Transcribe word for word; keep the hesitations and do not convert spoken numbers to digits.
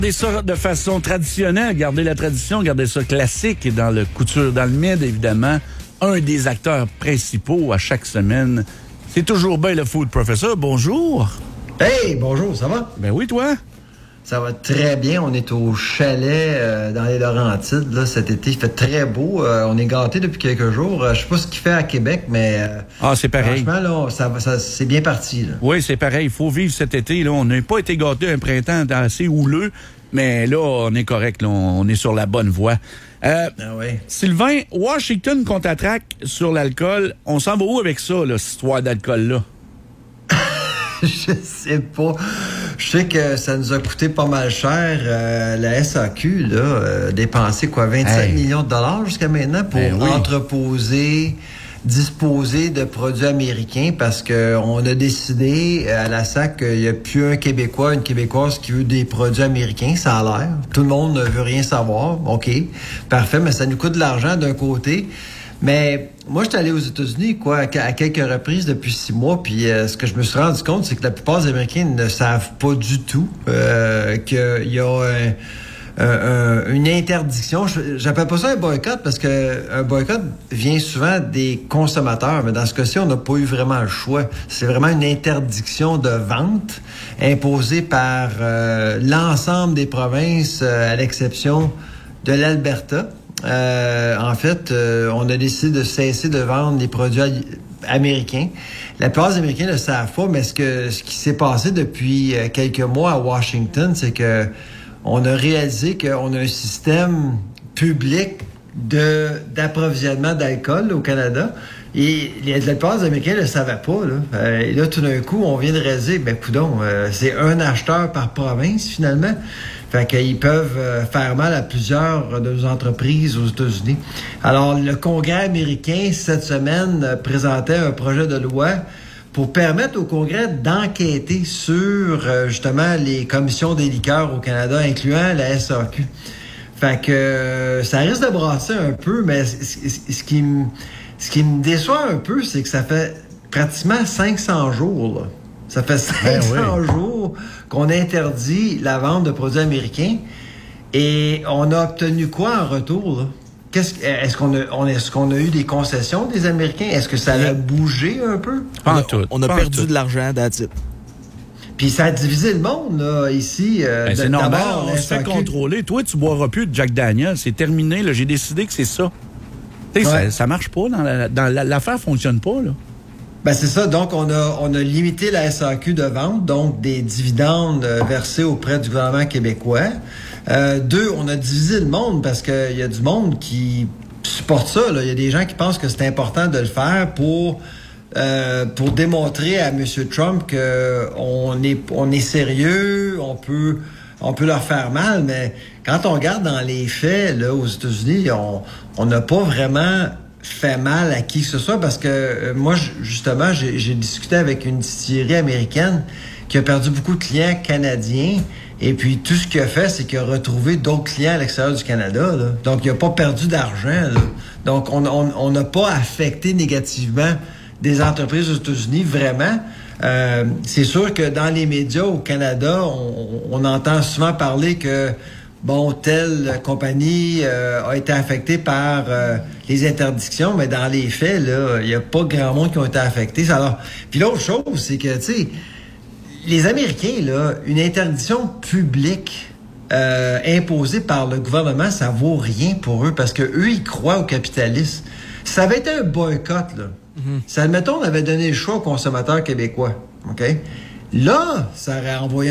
Gardez ça de façon traditionnelle, gardez la tradition, gardez ça classique et dans le couture, dans le mid, évidemment, un des acteurs principaux à chaque semaine. C'est toujours bien le Food Professor. Bonjour. Hey, bonjour, ça va? Ben oui, toi? Ça va très bien. On est au chalet euh, dans les Laurentides là, cet été. Il fait très beau. Euh, on est gâtés depuis quelques jours. Euh, je sais pas ce qu'il fait à Québec, mais euh, ah, c'est pareil. Franchement, là, ça, ça, c'est bien parti. Là. Oui, c'est pareil. Il faut vivre cet été. Là. On n'a pas été gâtés un printemps assez houleux, mais là, on est correct. Là. On est sur la bonne voie. Euh, ah ouais. Sylvain, Washington contre-attaque sur l'alcool. On s'en va où avec ça, là, cette histoire d'alcool-là? Je sais pas. Je sais que ça nous a coûté pas mal cher. Euh, la S A Q, là, euh, dépensé quoi, vingt-cinq hey. millions de dollars jusqu'à maintenant pour ben oui. entreposer, disposer de produits américains parce que on a décidé à la S A C qu'il n'y a plus un Québécois, une Québécoise qui veut des produits américains. Ça a l'air. Tout le monde ne veut rien savoir. OK. Parfait, mais ça nous coûte de l'argent d'un côté. Mais moi, j'étais allé aux États-Unis quoi, à quelques reprises depuis six mois, puis euh, ce que je me suis rendu compte, c'est que la plupart des Américains ne savent pas du tout euh, qu'il y a un, un, un, une interdiction. J'appelle pas ça un boycott parce que un boycott vient souvent des consommateurs, mais dans ce cas-ci, on n'a pas eu vraiment le choix. C'est vraiment une interdiction de vente imposée par euh, l'ensemble des provinces, euh, à l'exception de l'Alberta. Euh, en fait, euh, on a décidé de cesser de vendre les produits américains. La plupart des Américains ne le savent pas, mais ce que ce qui s'est passé depuis euh, quelques mois à Washington, c'est que on a réalisé qu'on a un système public de d'approvisionnement d'alcool là, au Canada. Et les, la plupart des Américains ne le savaient pas. Là. Euh, et là, tout d'un coup, on vient de réaliser, ben coudonc, euh, c'est un acheteur par province, finalement. Fait qu'ils peuvent euh, faire mal à plusieurs de nos entreprises aux États-Unis. Alors, le Congrès américain, cette semaine, euh, présentait un projet de loi pour permettre au Congrès d'enquêter sur, euh, justement, les commissions des liqueurs au Canada, incluant la S A Q. Fait que euh, ça risque de brasser un peu, mais c- c- ce qui me ce qui me déçoit un peu, c'est que ça fait pratiquement cinq cents jours, là. Ça fait cinq cents ben oui. jours qu'on interdit la vente de produits américains et on a obtenu quoi en retour, là? Qu'est-ce, est-ce qu'on a, on, est-ce qu'on a eu des concessions des Américains? Est-ce que ça a bougé un peu? Pas en tout. On a perdu tout. de l'argent, that's it. Puis ça a divisé le monde, là, ici. Euh, ben, c'est normal, on se fait contrôler. Toi, tu boiras plus de Jack Daniel. C'est terminé, là. J'ai décidé que c'est ça. Tu sais, ouais. ça, ça marche pas. Dans la, dans la, l'affaire fonctionne pas, là. Ben c'est ça. Donc, on a on a limité la S A Q de vente, donc des dividendes euh, versés auprès du gouvernement québécois. Euh, deux, on a divisé le monde parce qu'il y a du monde qui supporte ça. Là. Il y a des gens qui pensent que c'est important de le faire pour euh, pour démontrer à M. Trump que on est on est sérieux, on peut on peut leur faire mal, mais quand on regarde dans les faits là aux États-Unis, on on n'a pas vraiment fait mal à qui que ce soit parce que euh, moi, justement, j'ai, j'ai discuté avec une distillerie américaine qui a perdu beaucoup de clients canadiens et puis tout ce qu'il a fait, c'est qu'il a retrouvé d'autres clients à l'extérieur du Canada. Là. Donc, il n'a pas perdu d'argent. Là. Donc, on n'a on, on pas affecté négativement des entreprises aux États-Unis, vraiment. Euh, c'est sûr que dans les médias au Canada, on, on entend souvent parler que bon, telle compagnie euh, a été affectée par euh, les interdictions, mais dans les faits, là, il n'y a pas grand monde qui ont été affectés. Alors, puis l'autre chose, c'est que, tu sais, les Américains, là, une interdiction publique euh, imposée par le gouvernement, ça vaut rien pour eux parce que eux, ils croient au capitalisme. Si ça avait été un boycott, là, mm-hmm. si, admettons, on avait donné le choix aux consommateurs québécois, OK? Là, ça aurait envoyé